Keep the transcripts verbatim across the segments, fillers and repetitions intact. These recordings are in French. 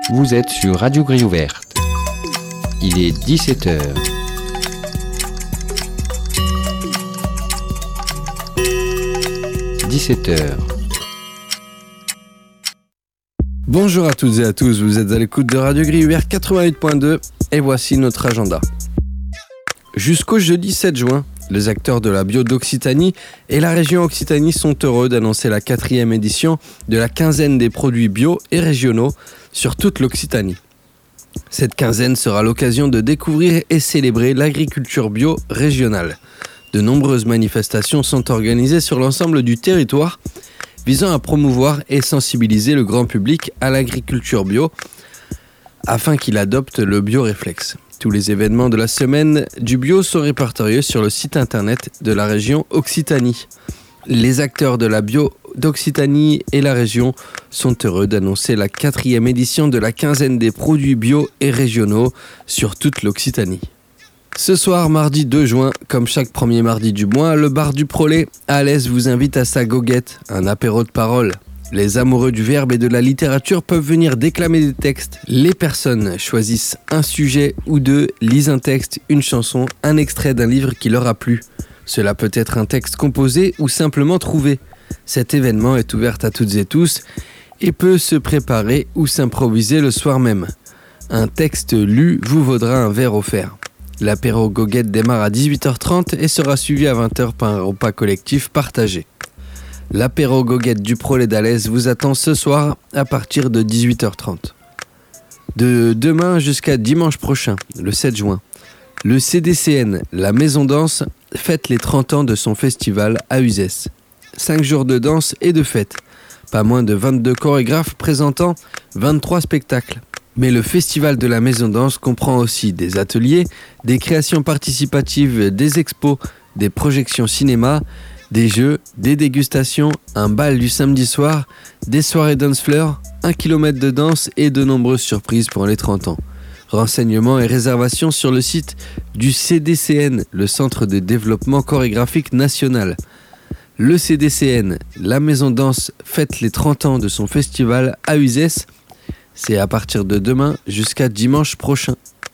Vous êtes sur Radio Grille Ouverte. Il est dix-sept heures. dix-sept heures. Bonjour à toutes et à tous, vous êtes à l'écoute de Radio Grille Ouverte quatre-vingt-huit point deux et voici notre agenda. Jusqu'au jeudi sept juin, les acteurs de la bio d'Occitanie et la région Occitanie sont heureux d'annoncer la quatrième édition de la quinzaine des produits bio et régionaux sur toute l'Occitanie. Cette quinzaine sera l'occasion de découvrir et célébrer l'agriculture bio régionale. De nombreuses manifestations sont organisées sur l'ensemble du territoire, visant à promouvoir et sensibiliser le grand public à l'agriculture bio, afin qu'il adopte le bio-réflexe. Tous les événements de la semaine du bio sont répertoriés sur le site internet de la région Occitanie. Les acteurs de la bio d'Occitanie et la région sont heureux d'annoncer la quatrième édition de la quinzaine des produits bio et régionaux sur toute l'Occitanie. Ce soir, mardi deux juin, comme chaque premier mardi du mois, le bar du Prolet à Alès vous invite à sa goguette, un apéro de parole. Les amoureux du verbe et de la littérature peuvent venir déclamer des textes. Les personnes choisissent un sujet ou deux, lisent un texte, une chanson, un extrait d'un livre qui leur a plu. Cela peut être un texte composé ou simplement trouvé. Cet événement est ouvert à toutes et tous et peut se préparer ou s'improviser le soir même. Un texte lu vous vaudra un verre offert. L'apéro goguette démarre à dix-huit heures trente et sera suivi à vingt heures par un repas collectif partagé. L'apéro goguette du Prolet d'Alès vous attend ce soir à partir de dix-huit heures trente. De demain jusqu'à dimanche prochain, le sept juin, le C D C N, la Maison Danse, fête les trente ans de son festival à Uzès. cinq jours de danse et de fête. Pas moins de vingt-deux chorégraphes présentant vingt-trois spectacles. Mais le festival de la Maison Danse comprend aussi des ateliers, des créations participatives, des expos, des projections cinéma, des jeux, des dégustations, un bal du samedi soir, des soirées dance floor, un kilomètre de danse et de nombreuses surprises pour les trente ans. Renseignements et réservations sur le site du C D C N, le Centre de développement chorégraphique national. Le C D C N, la Maison Danse, fête les trente ans de son festival à Uzès. C'est à partir de demain jusqu'à dimanche prochain.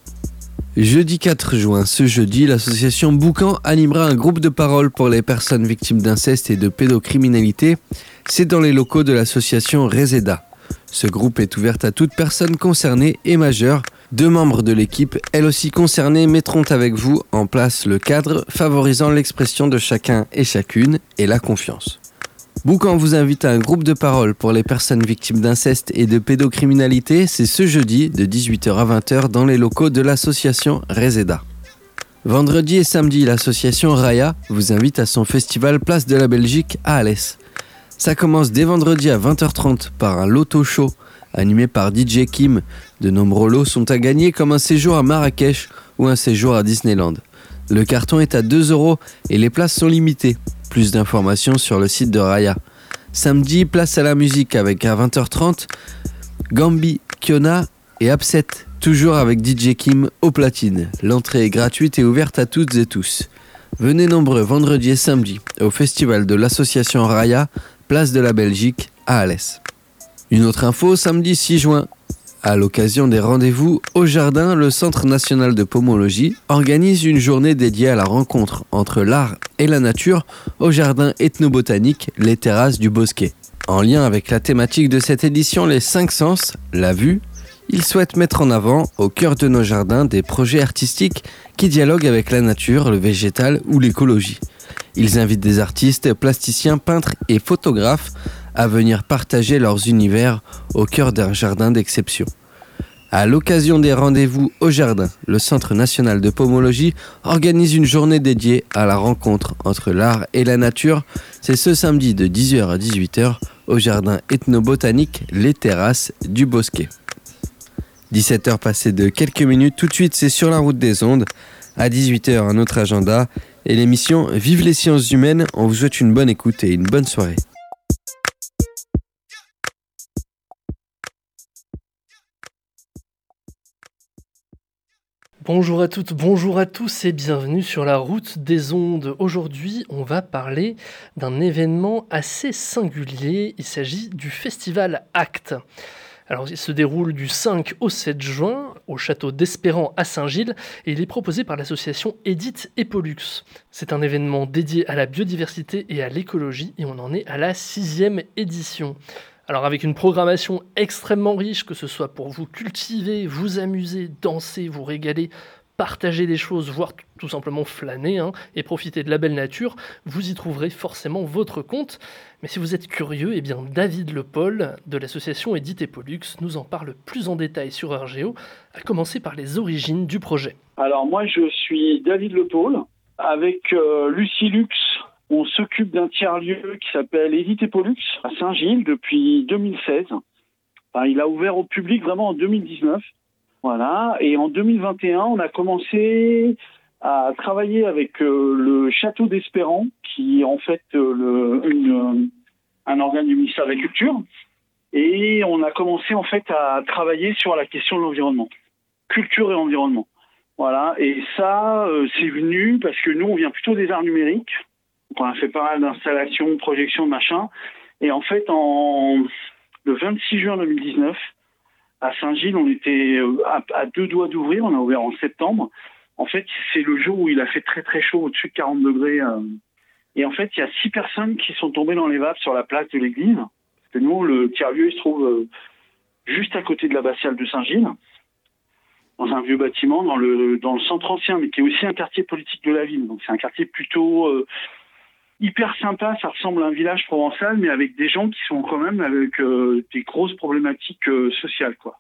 Jeudi quatre juin, ce jeudi, l'association Boucan animera un groupe de parole pour les personnes victimes d'inceste et de pédocriminalité. C'est dans les locaux de l'association Reseda. Ce groupe est ouvert à toute personne concernée et majeure. Deux membres de l'équipe, elles aussi concernées, mettront avec vous en place le cadre favorisant l'expression de chacun et chacune et la confiance. Boucan vous invite à un groupe de parole pour les personnes victimes d'inceste et de pédocriminalité. C'est ce jeudi de dix-huit heures à vingt heures dans les locaux de l'association Reseda. Vendredi et samedi, l'association Raya vous invite à son festival Place de la Belgique à Alès. Ça commence dès vendredi à vingt heures trente par un loto show animé par D J Kim. De nombreux lots sont à gagner comme un séjour à Marrakech ou un séjour à Disneyland. Le carton est à deux euros et les places sont limitées. Plus d'informations sur le site de Raya. Samedi, place à la musique avec à vingt heures trente Gambi, Kiona et Upset, toujours avec D J Kim au platine. L'entrée est gratuite et ouverte à toutes et tous. Venez nombreux vendredi et samedi au festival de l'association Raya, place de la Belgique à Alès. Une autre info, samedi six juin. À l'occasion des rendez-vous au jardin, le Centre national de pomologie organise une journée dédiée à la rencontre entre l'art et la nature au jardin ethnobotanique Les Terrasses du Bosquet. En lien avec la thématique de cette édition, les cinq sens, la vue, ils souhaitent mettre en avant, au cœur de nos jardins, des projets artistiques qui dialoguent avec la nature, le végétal ou l'écologie. Ils invitent des artistes, plasticiens, peintres et photographes à venir partager leurs univers au cœur d'un jardin d'exception. À l'occasion des rendez-vous au jardin, le Centre national de pomologie organise une journée dédiée à la rencontre entre l'art et la nature. C'est ce samedi de dix heures à dix-huit heures au jardin ethnobotanique Les Terrasses du Bosquet. dix-sept heures passées de quelques minutes, tout de suite c'est sur la route des ondes. À dix-huit heures, un autre agenda et l'émission Vive les sciences humaines. On vous souhaite une bonne écoute et une bonne soirée. Bonjour à toutes, bonjour à tous et bienvenue sur la route des ondes. Aujourd'hui, on va parler d'un événement assez singulier. Il s'agit du festival ACT. Alors, il se déroule du cinq au sept juin au château d'Espérant à Saint-Gilles et il est proposé par l'association Edith et Pollux. C'est un événement dédié à la biodiversité et à l'écologie et on en est à la sixième édition. Alors avec une programmation extrêmement riche, que ce soit pour vous cultiver, vous amuser, danser, vous régaler, partager des choses, voire tout simplement flâner hein, et profiter de la belle nature, vous y trouverez forcément votre compte. Mais si vous êtes curieux, eh bien David Lepaul de l'association Edith et Pollux nous en parle plus en détail sur Urgéo, à commencer par les origines du projet. Alors moi je suis David Lepaul, avec euh, Lucie Lux, on s'occupe d'un tiers-lieu qui s'appelle Edith et Pollux à Saint-Gilles depuis deux mille seize. Enfin, il a ouvert au public vraiment en deux mille dix-neuf. Voilà, et en deux mille vingt et un, on a commencé à travailler avec euh, le château d'Espérant, qui est en fait euh, le, une, euh, un organe du ministère de la Culture, et on a commencé en fait à travailler sur la question de l'environnement, culture et environnement. Voilà, et ça, euh, c'est venu parce que nous, on vient plutôt des arts numériques, donc on a fait pas mal d'installations, projections, machin, et en fait, en le vingt-six juin deux mille dix-neuf, à Saint-Gilles, on était à, à deux doigts d'ouvrir, on a ouvert en septembre. En fait, c'est le jour où il a fait très très chaud, au-dessus de quarante degrés. Euh, et en fait, il y a six personnes qui sont tombées dans les vapes sur la place de l'église. Parce que nous, le tiers-lieu, il se trouve euh, juste à côté de l'abbatiale de Saint-Gilles, dans un vieux bâtiment, dans le, dans le centre ancien, mais qui est aussi un quartier politique de la ville. Donc c'est un quartier plutôt euh, hyper sympa, ça ressemble à un village provençal, mais avec des gens qui sont quand même avec euh, des grosses problématiques euh, sociales, quoi.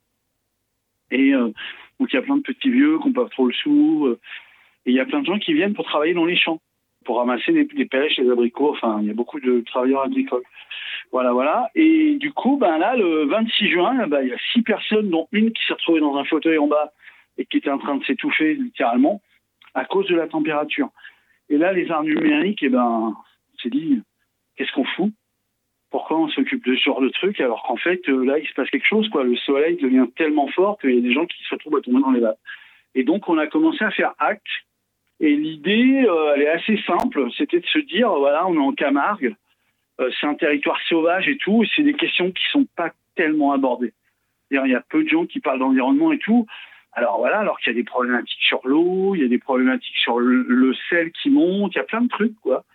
Et euh, donc il y a plein de petits vieux qui n'ont pas trop le sou, euh, et il y a plein de gens qui viennent pour travailler dans les champs, pour ramasser des, des pêches, des abricots, enfin il y a beaucoup de travailleurs agricoles. Voilà, voilà. Et du coup, ben là, le vingt-six juin, ben, il y a six personnes, dont une qui s'est retrouvée dans un fauteuil en bas et qui était en train de s'étouffer littéralement à cause de la température. Et là, les arts numériques, eh ben, on s'est dit, qu'est-ce qu'on fout ? Pourquoi on s'occupe de ce genre de truc alors qu'en fait, euh, là, il se passe quelque chose, quoi. Le soleil devient tellement fort qu'il y a des gens qui se retrouvent à tomber dans les laves. Et donc, on a commencé à faire acte. Et l'idée, euh, elle est assez simple. C'était de se dire, voilà, on est en Camargue, euh, c'est un territoire sauvage et tout, et c'est des questions qui sont pas tellement abordées. C'est-à-dire, il y a peu de gens qui parlent d'environnement et tout. Alors voilà, alors qu'il y a des problématiques sur l'eau, il y a des problématiques sur le, le sel qui monte, il y a plein de trucs, quoi.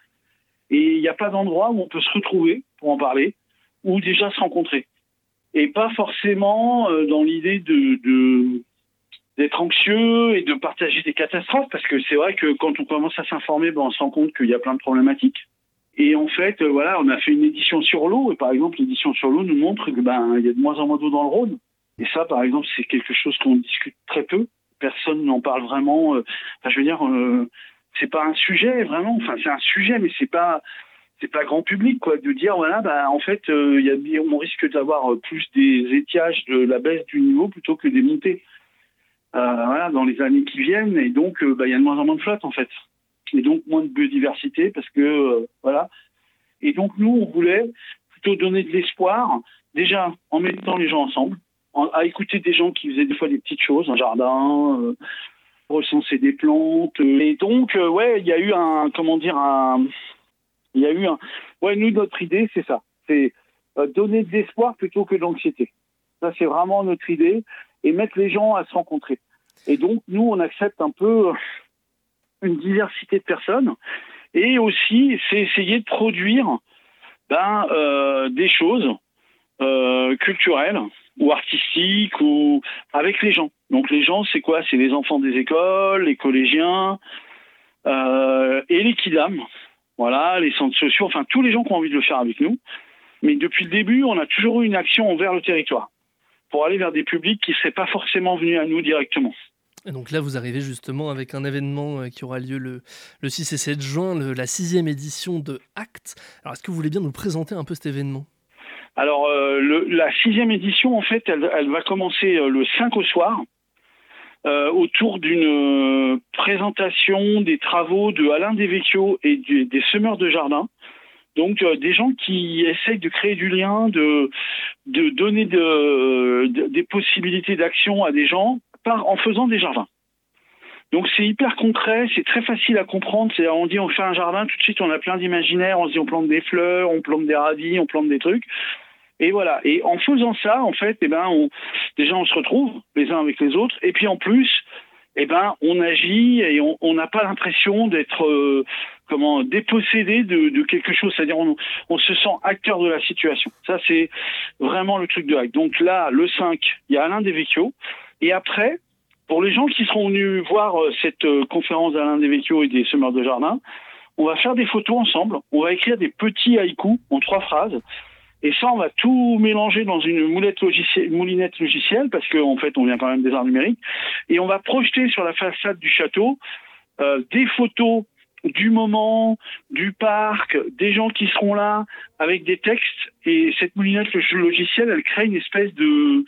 Et il n'y a pas d'endroit où on peut se retrouver pour en parler, ou déjà se rencontrer. Et pas forcément euh, dans l'idée de, de d'être anxieux et de partager des catastrophes, parce que c'est vrai que quand on commence à s'informer, ben, on se rend compte qu'il y a plein de problématiques. Et en fait, euh, voilà, on a fait une édition sur l'eau, et par exemple, l'édition sur l'eau nous montre que ben il y a de moins en moins d'eau dans le Rhône. Et ça, par exemple, c'est quelque chose qu'on discute très peu. Personne n'en parle vraiment. Euh, enfin, je veux dire, euh, c'est pas un sujet vraiment. Enfin, c'est un sujet, mais c'est pas, c'est pas grand public, quoi. De dire, voilà, bah, en fait, euh, y a, on risque d'avoir plus des étiages de la baisse du niveau plutôt que des montées. Euh, voilà, dans les années qui viennent, et donc, euh, bah, y a de moins en moins de flotte, en fait. Et donc moins de biodiversité, parce que euh, voilà. Et donc nous, on voulait plutôt donner de l'espoir, déjà en mettant les gens ensemble, à écouter des gens qui faisaient des fois des petites choses, un jardin, euh, recenser des plantes. Euh, et donc, euh, ouais, il y a eu un, comment dire, un, il y a eu un, ouais, nous, notre idée, c'est ça. C'est euh, donner de l'espoir plutôt que de l'anxiété. Ça, c'est vraiment notre idée, et mettre les gens à se rencontrer. Et donc, nous, on accepte un peu une diversité de personnes, et aussi, c'est essayer de produire ben, euh, des choses euh, culturelles, ou artistiques, ou avec les gens. Donc les gens, c'est quoi ? C'est les enfants des écoles, les collégiens, euh, et les kidam. Voilà, les centres sociaux, enfin tous les gens qui ont envie de le faire avec nous. Mais depuis le début, on a toujours eu une action envers le territoire, pour aller vers des publics qui ne seraient pas forcément venus à nous directement. Et donc là, vous arrivez justement avec un événement qui aura lieu le, le six et sept juin, le, la sixième édition de Acte. Alors, est-ce que vous voulez bien nous présenter un peu cet événement ? Alors, euh, le, la sixième édition, en fait, elle, elle va commencer euh, le cinq au soir, euh, autour d'une euh, présentation des travaux de Alain Desvecchio et du, des semeurs de jardin. Donc, euh, des gens qui essayent de créer du lien, de, de donner de, de, des possibilités d'action à des gens par, en faisant des jardins. Donc, c'est hyper concret, c'est très facile à comprendre. C'est, on dit on fait un jardin, tout de suite on a plein d'imaginaires, on se dit on plante des fleurs, on plante des radis, on plante des trucs. Et voilà. Et en faisant ça, en fait, eh ben, on, déjà, on se retrouve les uns avec les autres. Et puis, en plus, eh ben, on agit et on n'a pas l'impression d'être euh, comment dépossédé de, de quelque chose. C'est-à-dire, on, on se sent acteur de la situation. Ça, c'est vraiment le truc de Hack. Donc là, le cinq, il y a Alain Devecchio. Et après, pour les gens qui seront venus voir euh, cette euh, conférence d'Alain Devecchio et des semeurs de jardin, on va faire des photos ensemble. On va écrire des petits haïkus en trois phrases. Et ça, on va tout mélanger dans une moulette logicielle, moulinette logicielle, parce qu'en en fait, on vient quand même des arts numériques. Et on va projeter sur la façade du château euh, des photos du moment, du parc, des gens qui seront là, avec des textes. Et cette moulinette logicielle, elle crée une espèce de,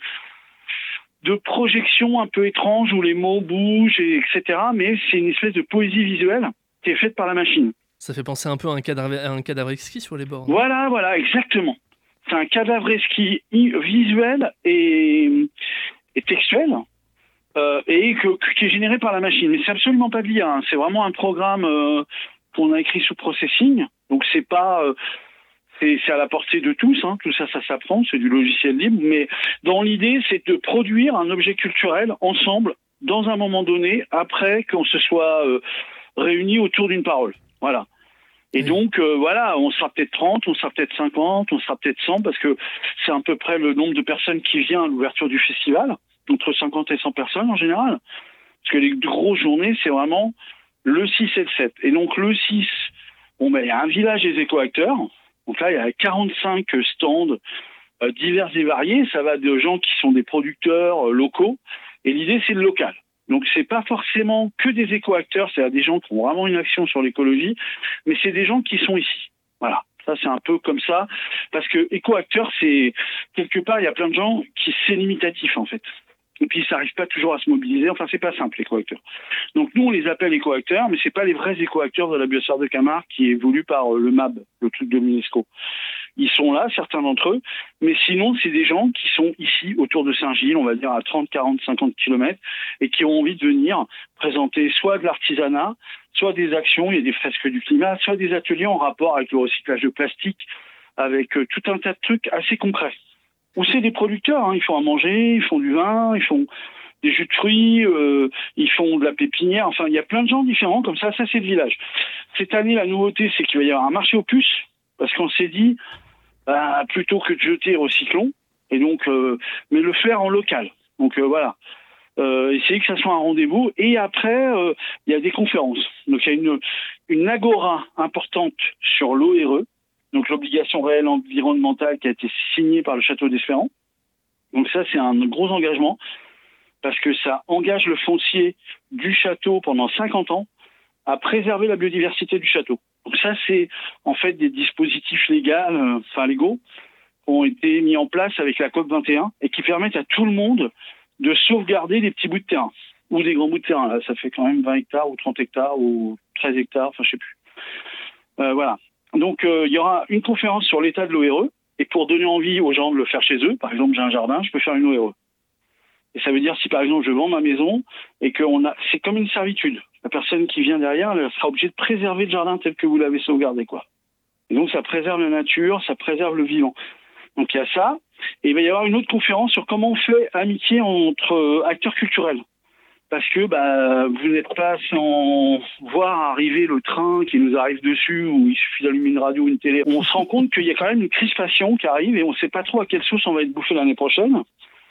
de projection un peu étrange où les mots bougent, et etc. Mais c'est une espèce de poésie visuelle qui est faite par la machine. Ça fait penser un peu à un cadavre, à un cadavre exquis sur les bords. Voilà, voilà, exactement. C'est un cadavre exquis visuel et, et textuel euh, et que, qui est généré par la machine. Mais c'est absolument pas de l'I A. Hein. C'est vraiment un programme euh, qu'on a écrit sous processing. Donc c'est pas, euh, c'est, c'est à la portée de tous. Hein. Tout ça, ça s'apprend. C'est du logiciel libre. Mais dans l'idée, c'est de produire un objet culturel ensemble dans un moment donné, après qu'on se soit euh, réunis autour d'une parole. Voilà. Et oui. donc, euh, voilà, on sera peut-être trente, on sera peut-être cinquante, on sera peut-être cent, parce que c'est à peu près le nombre de personnes qui vient à l'ouverture du festival, entre cinquante et cent personnes en général. Parce que les grosses journées, c'est vraiment le six et le sept. Et donc, le six, bon, ben, il y a un village des éco-acteurs. Donc là, il y a quarante-cinq stands euh, divers et variés. Ça va de gens qui sont des producteurs euh, locaux. Et l'idée, c'est le local. Donc, c'est pas forcément que des éco-acteurs, c'est des gens qui ont vraiment une action sur l'écologie, mais c'est des gens qui sont ici. Voilà. Ça, c'est un peu comme ça. Parce que éco-acteur, c'est, quelque part, il y a plein de gens qui, c'est limitatif, en fait. Et puis, ça n'arrive pas toujours à se mobiliser. Enfin, c'est pas simple, éco-acteurs. Donc, nous, on les appelle éco-acteurs, mais c'est pas les vrais éco-acteurs de la biosphère de Camargue qui est voulu par le M A B, le truc de l'UNESCO. Ils sont là, certains d'entre eux, mais sinon, c'est des gens qui sont ici, autour de Saint-Gilles, on va dire à trente, quarante, cinquante kilomètres, et qui ont envie de venir présenter soit de l'artisanat, soit des actions, il y a des fresques du climat, soit des ateliers en rapport avec le recyclage de plastique, avec euh, tout un tas de trucs assez concrets. Ou c'est des producteurs, hein, ils font à manger, ils font du vin, ils font des jus de fruits, euh, ils font de la pépinière, enfin, il y a plein de gens différents, comme ça, ça c'est le village. Cette année, la nouveauté, c'est qu'il va y avoir un marché aux puces, parce qu'on s'est dit, bah, plutôt que de jeter, recyclons, et donc, euh, mais le faire en local. Donc euh, voilà, euh, essayer que ça soit un rendez-vous. Et après, euh, il y a des conférences. Donc il y a une, une agora importante sur l'O R E, donc l'obligation réelle environnementale qui a été signée par le Château d'Espérance. Donc ça, c'est un gros engagement, parce que ça engage le foncier du château pendant cinquante ans à préserver la biodiversité du château. Donc ça, c'est en fait des dispositifs légaux, euh, enfin légaux, qui ont été mis en place avec la COP vingt et un et qui permettent à tout le monde de sauvegarder des petits bouts de terrain ou des grands bouts de terrain. Là, ça fait quand même vingt hectares ou trente hectares ou treize hectares, enfin je sais plus. Euh, voilà. Donc euh, il y aura une conférence sur l'état de l'O R E et pour donner envie aux gens de le faire chez eux, par exemple j'ai un jardin, je peux faire une O R E. Et ça veut dire si par exemple je vends ma maison et qu'on a, c'est comme une servitude. La personne qui vient derrière, elle sera obligée de préserver le jardin tel que vous l'avez sauvegardé, quoi. Et donc ça préserve la nature, ça préserve le vivant. Donc il y a ça. Et il va y avoir une autre conférence sur comment on fait amitié entre acteurs culturels. Parce que bah, vous n'êtes pas sans voir arriver le train qui nous arrive dessus, où il suffit d'allumer une radio ou une télé. On se rend compte qu'il y a quand même une crispation qui arrive et on ne sait pas trop à quelle sauce on va être bouffé l'année prochaine.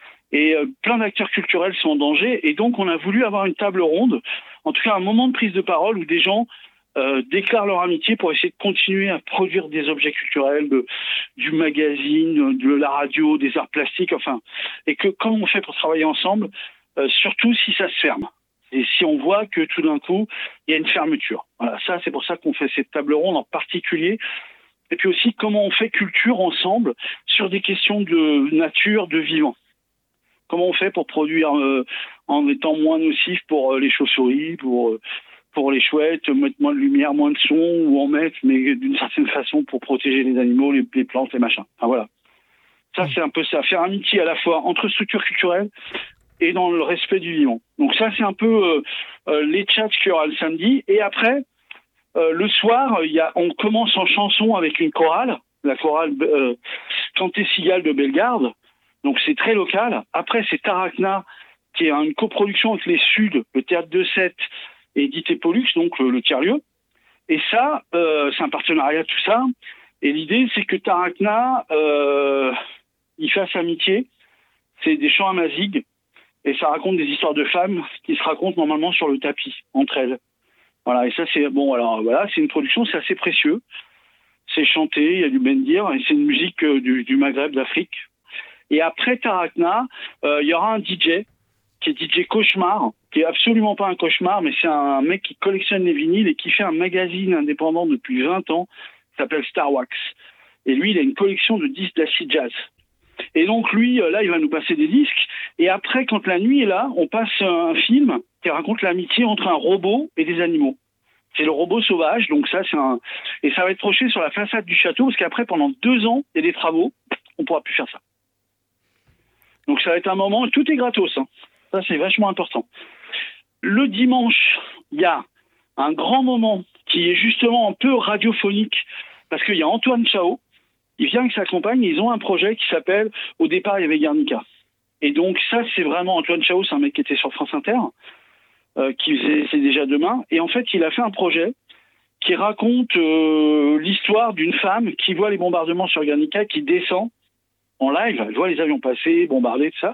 Et euh, plein d'acteurs culturels sont en danger. Et donc, on a voulu avoir une table ronde, en tout cas un moment de prise de parole où des gens euh, déclarent leur amitié pour essayer de continuer à produire des objets culturels, de, du magazine, de la radio, des arts plastiques, enfin. Et que comment on fait pour travailler ensemble, euh, surtout si ça se ferme. Et si on voit que tout d'un coup, il y a une fermeture. Voilà, ça, c'est pour ça qu'on fait cette table ronde en particulier. Et puis aussi, comment on fait culture ensemble sur des questions de nature, de vivant. Comment on fait pour produire euh, en étant moins nocif pour euh, les chauves-souris, pour, euh, pour les chouettes, mettre moins de lumière, moins de son, ou en mettre, mais d'une certaine façon pour protéger les animaux, les, les plantes, les machins. Enfin, voilà. Ça, c'est un peu ça. Faire amitié à la fois entre structures culturelles et dans le respect du vivant. Donc ça, c'est un peu euh, euh, les chats qu'il y aura le samedi. Et après, euh, le soir, y a, on commence en chanson avec une chorale. La chorale euh, Canté Cigale de Bellegarde, donc c'est très local. Après, c'est Tarakna, qui est une coproduction avec les Suds, le Théâtre de Sète et Édité Pollux, donc le, le tiers-lieu. Et ça, euh, c'est un partenariat, tout ça. Et l'idée, c'est que Tarakna, euh, il fasse amitié. C'est des chants amazighes. Et ça raconte des histoires de femmes qui se racontent normalement sur le tapis, entre elles. Voilà, et ça, c'est bon, alors voilà, c'est une production, c'est assez précieux. C'est chanté, il y a du bendir, et c'est une musique euh, du, du Maghreb, d'Afrique. Et après Tarakna, euh, il y aura un D J, qui est D J Cauchemar, qui est absolument pas un cauchemar, mais c'est un mec qui collectionne les vinyles et qui fait un magazine indépendant depuis vingt ans, qui s'appelle Star Wax. Et lui, il a une collection de disques d'acid jazz. Et donc lui, là, il va nous passer des disques. Et après, quand la nuit est là, on passe un film qui raconte l'amitié entre un robot et des animaux. C'est le robot sauvage, donc ça, c'est un... Et ça va être projeté sur la façade du château, parce qu'après, pendant deux ans, il y a des travaux, on pourra plus faire ça. Donc ça va être un moment, tout est gratos, hein. Ça, c'est vachement important. Le dimanche, il y a un grand moment qui est justement un peu radiophonique, parce qu'il y a Antoine Chao, il vient avec sa compagne, ils ont un projet qui s'appelle « Au départ, il y avait Guernica ». Et donc ça, c'est vraiment Antoine Chao, c'est un mec qui était sur France Inter, euh, qui faisait C'est déjà demain. Et en fait, il a fait un projet qui raconte euh, l'histoire d'une femme qui voit les bombardements sur Guernica, qui descend en live, elle voit les avions passer, bombarder, tout ça.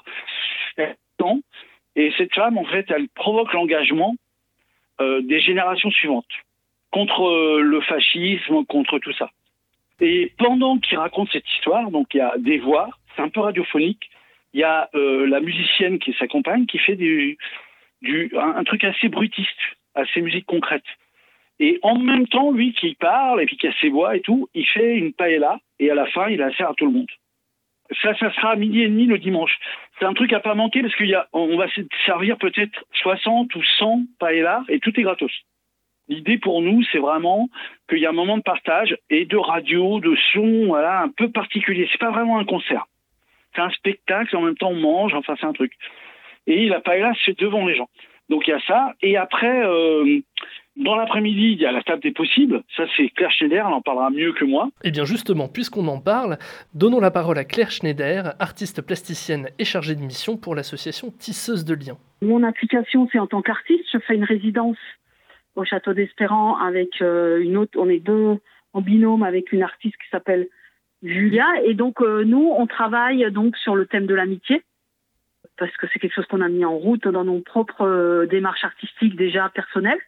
Et cette femme, en fait, elle provoque l'engagement euh, des générations suivantes contre euh, le fascisme, contre tout ça. Et pendant qu'il raconte cette histoire, donc il y a des voix, c'est un peu radiophonique, il y a euh, la musicienne qui est sa compagne qui fait du, du, un, un truc assez brutiste, assez musique concrète. Et en même temps, lui qui parle et puis qui a ses voix et tout, il fait une paella et à la fin, il a affaire à tout le monde. Ça, ça sera à midi et demi le dimanche. C'est un truc à pas manquer parce qu'il y a, on va se servir peut-être soixante ou cent paellas et tout est gratos. L'idée pour nous, c'est vraiment qu'il y a un moment de partage et de radio, de son, voilà, un peu particulier. C'est pas vraiment un concert. C'est un spectacle, en même temps on mange, enfin c'est un truc. Et la paella, c'est devant les gens. Donc il y a ça. Et après, euh, dans l'après-midi, il y a la table des possibles. Ça, c'est Claire Schneider, elle en parlera mieux que moi. Eh bien justement, puisqu'on en parle, donnons la parole à Claire Schneider, artiste plasticienne et chargée de mission pour l'association Tisseuse de Liens. Mon application, c'est en tant qu'artiste. Je fais une résidence au Château d'Espérant avec euh, une autre, on est deux en binôme avec une artiste qui s'appelle Julia. Et donc, euh, nous, on travaille donc sur le thème de l'amitié, parce que c'est quelque chose qu'on a mis en route dans nos propres euh, démarches artistiques déjà personnelles.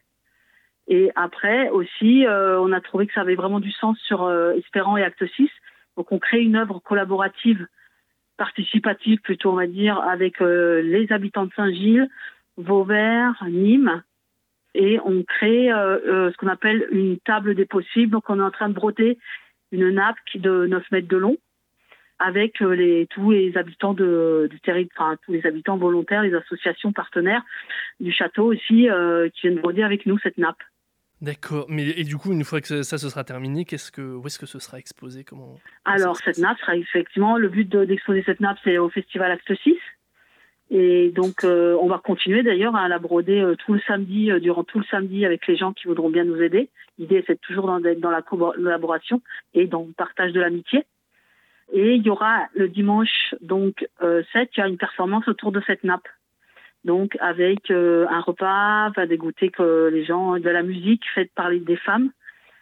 Et après aussi, euh, on a trouvé que ça avait vraiment du sens sur euh, Espérant et Acte six. Donc, on crée une œuvre collaborative, participative plutôt, on va dire, avec euh, les habitants de Saint-Gilles, Vauvert, Nîmes. Et on crée euh, euh, ce qu'on appelle une table des possibles. Donc, on est en train de broder une nappe qui de neuf mètres de long avec euh, les, tous les habitants de, du territoire, enfin, tous les habitants volontaires, les associations partenaires du château aussi euh, qui viennent broder avec nous cette nappe. D'accord. Mais et du coup, une fois que ça, ça se sera terminé, qu'est-ce que, où est-ce que ce sera exposé? Comment Alors, cette nappe sera effectivement, le but de, d'exposer cette nappe, c'est au Festival Acte six. Et donc, euh, on va continuer d'ailleurs à la broder euh, tout le samedi, euh, durant tout le samedi avec les gens qui voudront bien nous aider. L'idée, c'est toujours dans, d'être dans la collaboration et dans le partage de l'amitié. Et il y aura le dimanche donc euh, sept, il y a une performance autour de cette nappe. Donc, avec euh, un repas, enfin, des goûters que les gens, de la musique faite par les, des femmes.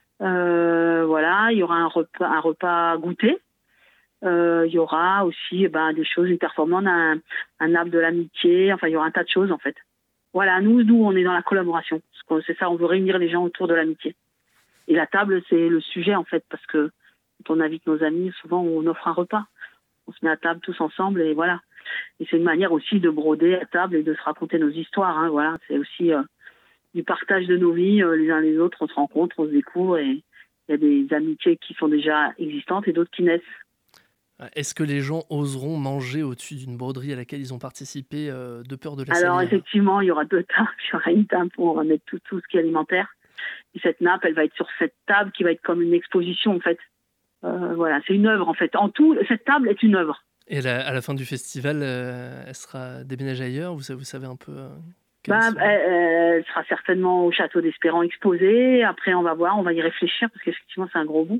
Euh, voilà, il y aura un repas, un repas goûter. Euh, il y aura aussi ben, des choses, une performance, un, un arbre de l'amitié, enfin il y aura un tas de choses en fait. Voilà, nous, nous on est dans la collaboration, c'est ça, on veut réunir les gens autour de l'amitié. Et la table, c'est le sujet en fait, parce que quand on invite nos amis, souvent on offre un repas, on se met à table tous ensemble et voilà. Et c'est une manière aussi de broder à table et de se raconter nos histoires, hein, voilà. C'est aussi euh, du partage de nos vies, euh, les uns les autres, on se rencontre, on se découvre et il y a des amitiés qui sont déjà existantes et d'autres qui naissent. Est-ce que les gens oseront manger au-dessus d'une broderie à laquelle ils ont participé euh, de peur de la Alors salir? effectivement, il y aura deux tables. Il y aura une table où on va mettre tout, tout ce qui est alimentaire. Et cette nappe, elle va être sur cette table qui va être comme une exposition en fait. Euh, voilà, c'est une œuvre en fait. En tout, cette table est une œuvre. Et la, à la fin du festival, euh, elle sera déménagée ailleurs? Vous, vous savez un peu euh, bah, sera... Elle, elle sera certainement au Château d'Espérant exposée. Après, on va voir, on va y réfléchir parce qu'effectivement, c'est un gros bout.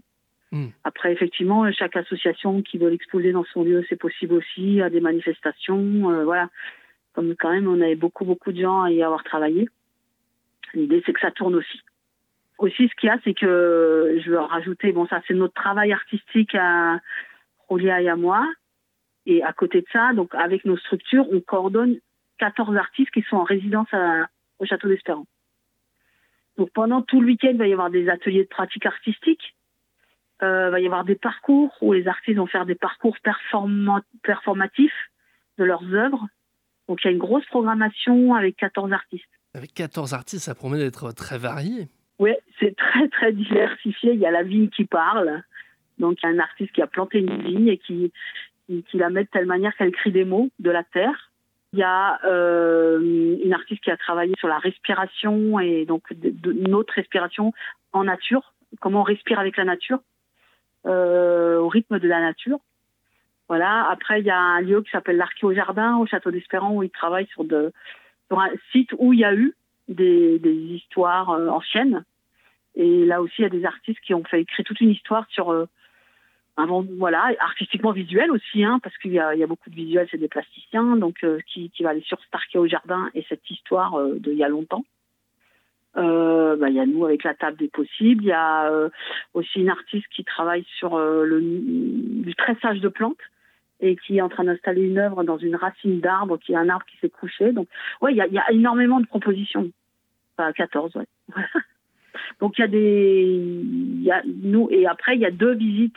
Mmh. Après, effectivement, chaque association qui veut l'exposer dans son lieu, c'est possible aussi, à des manifestations, euh, voilà. Comme quand même, on avait beaucoup, beaucoup de gens à y avoir travaillé. L'idée, c'est que ça tourne aussi. Aussi, ce qu'il y a, c'est que, je veux rajouter, bon, ça, c'est notre travail artistique à Rolia et à moi. Et à côté de ça, donc, avec nos structures, on coordonne quatorze artistes qui sont en résidence à, au Château d'Espérance. Donc, pendant tout le week-end, il va y avoir des ateliers de pratique artistique. Euh, il va y avoir des parcours où les artistes vont faire des parcours performa- performatifs de leurs œuvres. Donc, il y a une grosse programmation avec quatorze artistes. Avec quatorze artistes, ça promet d'être très varié. Oui, c'est très, très diversifié. Il y a la vigne qui parle. Donc, il y a un artiste qui a planté une vigne et qui, qui, qui la met de telle manière qu'elle écrit des mots de la terre. Il y a euh, une artiste qui a travaillé sur la respiration et donc de, de notre respiration en nature. Comment on respire avec la nature, euh, au rythme de la nature. Voilà. Après, il y a un lieu qui s'appelle l'Archéo-Jardin au Château d'Espérance où ils travaillent sur, de, sur un site où il y a eu des, des histoires euh, anciennes. Et là aussi, il y a des artistes qui ont fait écrire toute une histoire sur, euh, un, voilà, artistiquement visuel aussi, hein, parce qu'il y a, il y a beaucoup de visuels, c'est des plasticiens, donc euh, qui, qui va aller sur cet Archéo-Jardin et cette histoire euh, d'il y a longtemps. Euh, bah, y a nous avec la table des possibles. Il y a euh, aussi une artiste qui travaille sur euh, le, du tressage de plantes et qui est en train d'installer une œuvre dans une racine d'arbre, qui est un arbre qui s'est couché. Donc, ouais, il y a, y a énormément de propositions. Enfin, quatorze, ouais. Donc, il y a des... Y a, nous, et après, il y a deux visites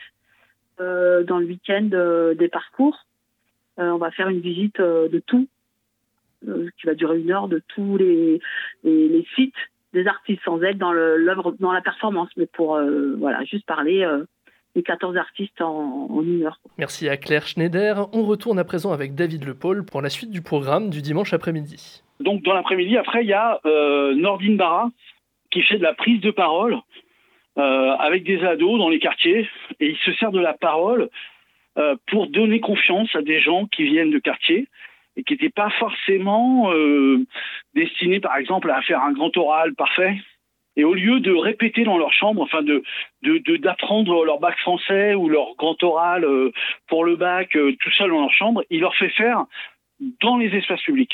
euh, dans le week-end euh, des parcours. Euh, on va faire une visite euh, de tout, euh, qui va durer une heure, de tous les, les, les sites des artistes, sans être dans le, l'œuvre, dans la performance, mais pour euh, voilà, juste parler euh, des quatorze artistes en, en une heure. Merci à Claire Schneider. On retourne à présent avec David Le Paul pour la suite du programme du dimanche après-midi. Donc dans l'après-midi, après, il y a euh, Nordine Barra qui fait de la prise de parole euh, avec des ados dans les quartiers, et il se sert de la parole euh, pour donner confiance à des gens qui viennent de quartiers et qui n'étaient pas forcément euh, destinés, par exemple, à faire un grand oral parfait. Et au lieu de répéter dans leur chambre, enfin de, de, de d'apprendre leur bac français ou leur grand oral euh, pour le bac euh, tout seul dans leur chambre, il leur fait faire dans les espaces publics.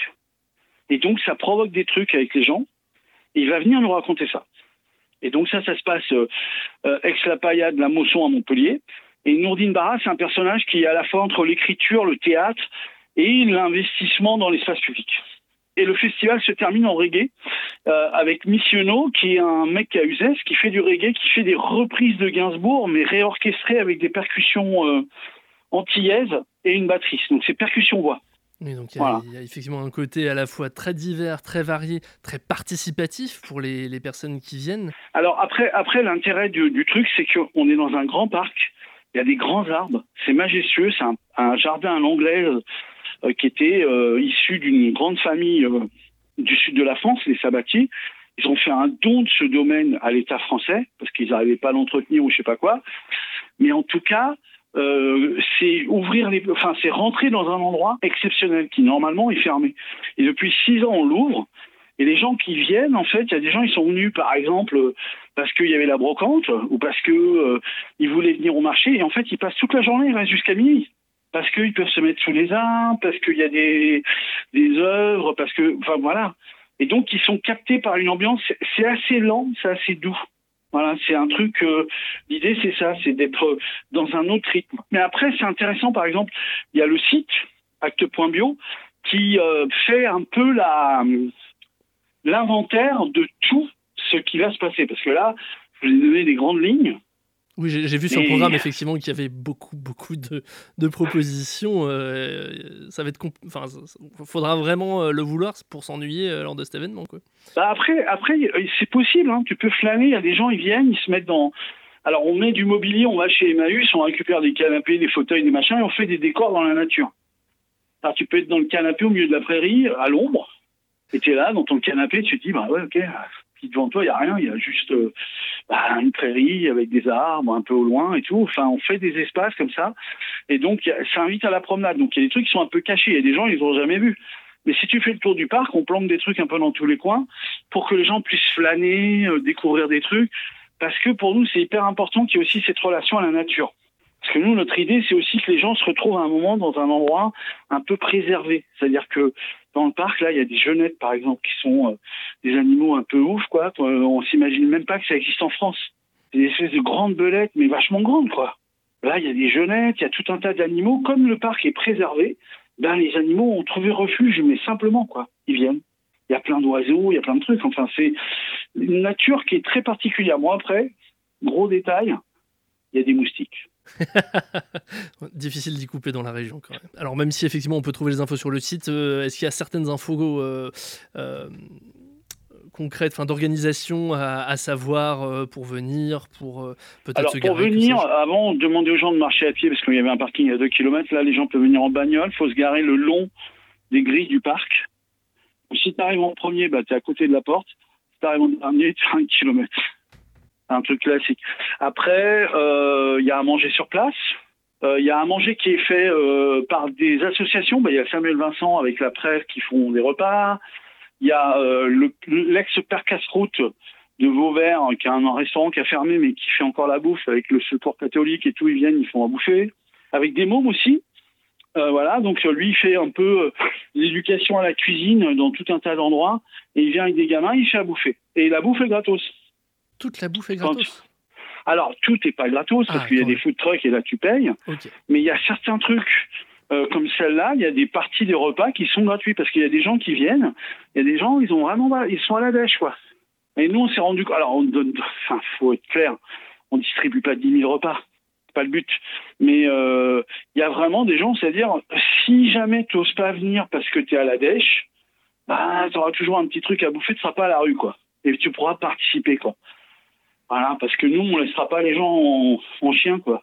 Et donc ça provoque des trucs avec les gens. Et il va venir nous raconter ça. Et donc ça, ça se passe euh, euh, ex-la-Paillade, la Mosson à Montpellier. Et Nourdine Barra, c'est un personnage qui est à la fois entre l'écriture, le théâtre et l'investissement dans l'espace public. Et le festival se termine en reggae euh, avec Missiono, qui est un mec à Uzès, qui fait du reggae, qui fait des reprises de Gainsbourg, mais réorchestrées avec des percussions euh, antillaises et une batterie. Donc c'est percussion-voix. Oui, donc il y, voilà. y a effectivement un côté à la fois très divers, très varié, très participatif pour les, les personnes qui viennent. Alors après, après l'intérêt du, du truc, c'est qu'on est dans un grand parc, il y a des grands arbres, c'est majestueux, c'est un, un jardin à l'anglaise euh, qui était euh, issu d'une grande famille euh, du sud de la France, les Sabatiers. Ils ont fait un don de ce domaine à l'État français, parce qu'ils n'arrivaient pas à l'entretenir ou je sais pas quoi. Mais en tout cas, Euh, c'est ouvrir les, enfin c'est rentrer dans un endroit exceptionnel qui normalement est fermé. Et depuis six ans on l'ouvre. Et les gens qui viennent, en fait, il y a des gens, ils sont venus par exemple parce qu'il y avait la brocante ou parce que euh, ils voulaient venir au marché. Et en fait, ils passent toute la journée, ils restent jusqu'à minuit parce qu'ils peuvent se mettre sous les arbres, parce qu'il y a des des œuvres, parce que, enfin voilà. Et donc ils sont captés par une ambiance. C'est, c'est assez lent, c'est assez doux. Voilà, c'est un truc, euh, l'idée c'est ça, c'est d'être dans un autre rythme. Mais après, c'est intéressant, par exemple, il y a le site, acte.bio, qui euh, fait un peu la, l'inventaire de tout ce qui va se passer. Parce que là, je vous ai donné des grandes lignes. Oui, j'ai, j'ai vu sur mais... le programme, effectivement, qu'il y avait beaucoup, beaucoup de, de propositions. Euh, ça va être compl- enfin, il faudra vraiment le vouloir pour s'ennuyer lors de cet événement, quoi. Bah après, après, c'est possible, hein. Tu peux flâner, il y a des gens, ils viennent, ils se mettent dans... Alors, on met du mobilier, on va chez Emmaüs, on récupère des canapés, des fauteuils, des machins, et on fait des décors dans la nature. Alors, tu peux être dans le canapé au milieu de la prairie, à l'ombre, et tu es là, dans ton canapé, tu te dis, bah ouais, ok... Puis devant toi, il n'y a rien, il y a juste euh, bah, une prairie avec des arbres un peu au loin et tout. Enfin, on fait des espaces comme ça. Et donc, y a, ça invite à la promenade. Donc, il y a des trucs qui sont un peu cachés. Il y a des gens, ils n'ont jamais vu. Mais si tu fais le tour du parc, on plante des trucs un peu dans tous les coins pour que les gens puissent flâner, euh, découvrir des trucs. parce que pour nous, c'est hyper important qu'il y ait aussi cette relation à la nature. Parce que nous, notre idée, c'est aussi que les gens se retrouvent à un moment dans un endroit un peu préservé. C'est-à-dire que dans le parc, là, il y a des genettes, par exemple, qui sont euh, des animaux un peu ouf, quoi. Euh, on s'imagine même pas que ça existe en France. C'est des espèces de grandes belettes, mais vachement grandes, quoi. Là, il y a des genettes, il y a tout un tas d'animaux. Comme le parc est préservé, ben, les animaux ont trouvé refuge, mais simplement, quoi. Ils viennent. Il y a plein d'oiseaux, il y a plein de trucs. Enfin, c'est une nature qui est très particulière. Moi, après, gros détail, il y a des moustiques. Difficile d'y couper dans la région quand même. Alors même si effectivement on peut trouver les infos sur le site, euh, est-ce qu'il y a certaines infos euh, euh, concrètes, enfin d'organisation à, à savoir euh, pour venir, pour euh, peut-être Alors, se pour garer, venir, avant on demandait aux gens de marcher à pied parce qu'il y avait un parking à deux kilomètres. Là, les gens peuvent venir en bagnole. Il faut se garer le long des grilles du parc. Si tu arrives en premier, bah, tu es à côté de la porte. Si tu arrives en dernier, tu as un kilomètre. Un truc classique. Après, il euh, y a à manger sur place. Il euh, y a à manger qui est fait euh, par des associations. Il bah, y a Samuel Vincent avec la presse qui font des repas. Il y a euh, le, l'ex-Père Casse-Croûte de Vauvert, qui a un restaurant qui a fermé, mais qui fait encore la bouffe avec le secours catholique et tout. Ils viennent, ils font à bouffer. Avec des mômes aussi. Euh, voilà, donc lui, il fait un peu euh, l'éducation à la cuisine dans tout un tas d'endroits. Et il vient avec des gamins, il fait à bouffer. Et la bouffe est gratos. Toute la bouffe est gratos. Quand... Alors, tout n'est pas gratos, parce ah, qu'il y a des food trucks et là, tu payes. Okay. Mais il y a certains trucs, euh, comme celle-là, il y a des parties des repas qui sont gratuits, parce qu'il y a des gens qui viennent, il y a des gens, ils ont vraiment, ils sont à la dèche, quoi. Et nous, on s'est rendu compte, alors, on donne, enfin, faut être clair, on distribue pas dix mille repas, c'est pas le but. Mais il euh, y a vraiment des gens, c'est-à-dire, si jamais tu n'oses pas venir parce que tu es à la dèche, bah, tu auras toujours un petit truc à bouffer, tu ne seras pas à la rue, quoi. Et tu pourras participer, quoi. Voilà, parce que nous, on ne laissera pas les gens en, en chien, quoi.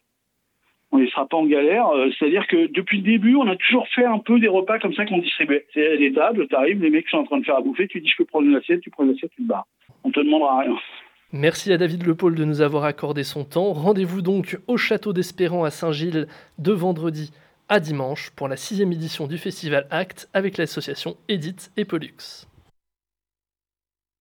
On ne laissera pas en galère. Euh, c'est-à-dire que depuis le début, on a toujours fait un peu des repas comme ça qu'on distribuait. C'est des tables, tu arrives, les mecs sont en train de faire à bouffer, tu dis je peux prendre une assiette, tu prends une assiette, tu te barres. On ne te demandera rien. Merci à David Lepole de nous avoir accordé son temps. Rendez-vous donc au Château d'Espérant à Saint-Gilles de vendredi à dimanche pour la sixième édition du Festival Act avec l'association Edith et Pollux.